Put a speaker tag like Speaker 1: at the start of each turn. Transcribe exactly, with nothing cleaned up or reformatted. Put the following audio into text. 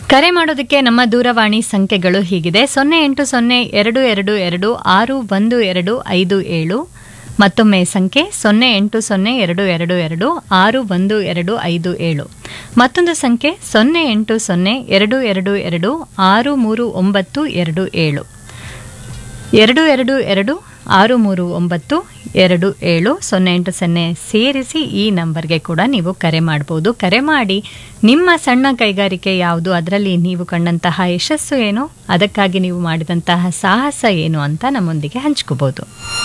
Speaker 1: ಕರೆ ಮಾಡೋದಕ್ಕೆ ನಮ್ಮ ದೂರವಾಣಿ ಸಂಖ್ಯೆಗಳು ಹೀಗಿದೆ: ಸೊನ್ನೆ ಎಂಟು ಸೊನ್ನೆ ಎರಡು ಎರಡು ಎರಡು ಆರು ಒಂದು ಎರಡು ಐದು ಏಳು. ಮತ್ತೊಮ್ಮೆ ಸಂಖ್ಯೆ ಸೊನ್ನೆ ಎಂಟು ಸೊನ್ನೆ ಎರಡು ಎರಡು ಎರಡು ಆರು ಒಂದು ಎರಡು ಐದು ಏಳು. ಮತ್ತೊಂದು ಸಂಖ್ಯೆ ಸೊನ್ನೆ ಎಂಟು ಸೊನ್ನೆ ಎರಡು ಎರಡು ಎರಡು ಆರು ಮೂರು ಒಂಬತ್ತು ಎರಡು ಏಳು. ಎರಡು ಎರಡು ಎರಡು ಆರು ಮೂರು ಒಂಬತ್ತು ಎರಡು ಏಳು ಸೊನ್ನೆ ಎಂಟು ಸೊನ್ನೆ ಸೇರಿಸಿ ಈ ನಂಬರ್ಗೆ ಕೂಡ ನೀವು ಕರೆ ಮಾಡ್ಬೋದು. ಕರೆ ಮಾಡಿ ನಿಮ್ಮ ಸಣ್ಣ ಕೈಗಾರಿಕೆ ಯಾವುದು, ಅದರಲ್ಲಿ ನೀವು ಕಂಡಂತಹ ಯಶಸ್ಸು ಏನು, ಅದಕ್ಕಾಗಿ ನೀವು ಮಾಡಿದಂತಹ ಸಾಹಸ ಏನು ಅಂತ ನಮ್ಮೊಂದಿಗೆ ಹಂಚ್ಕೋಬೋದು.